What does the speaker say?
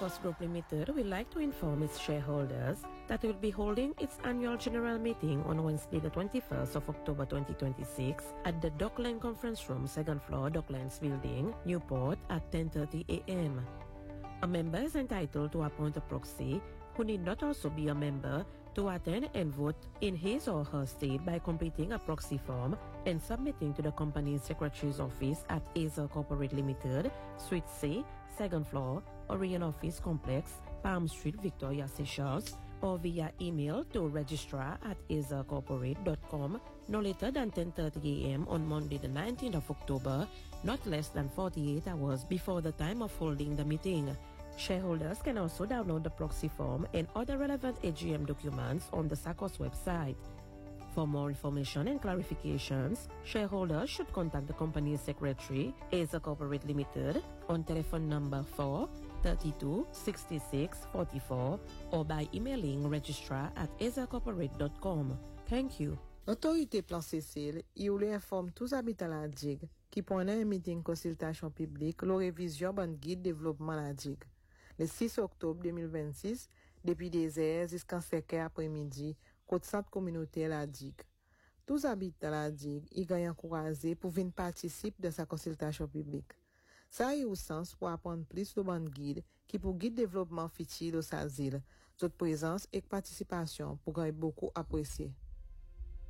Sakos Group Limited would like to inform its shareholders that it will be holding its annual general meeting on Wednesday, the 21st of October 2026 at the Dockland Conference Room, 2nd floor, Docklands Building, Newport at 10:30 a.m. A member is entitled to appoint a proxy who need not also be a member to attend and vote in his or her state by completing a proxy form and submitting to the company's secretary's office at Azer Corporate Limited, Suite C, 2nd floor, Orion Office Complex, Palm Street, Victoria, Seychelles, or via email to registrar@azercorporate.com no later than 10:30 a.m. on Monday the 19th of October, not less than 48 hours before the time of holding the meeting. Shareholders can also download the proxy form and other relevant AGM documents on the Sakos website. For more information and clarifications, shareholders should contact the company's secretary, Azer Corporate Limited, on telephone number 432-6644 or by emailing registrar@azercorporate.com. Thank you. L'autorité Plan Cécile, il informe tous habitants la DIG qui prennent un meeting consultation publique la révision ban guide développement la DIG. Le 6 octobre 2026, depuis des heures jusqu'à 5 heures après-midi, côté centre communautaire la DIG. Tous habitants la DIG, ils gagnent encouragé pour venir participer de sa consultation publique. Ça a eu au sens pour apprendre plus de ban guide qui pour guide développement futur de sa île. Toute présence et participation pour gagner beaucoup apprécié.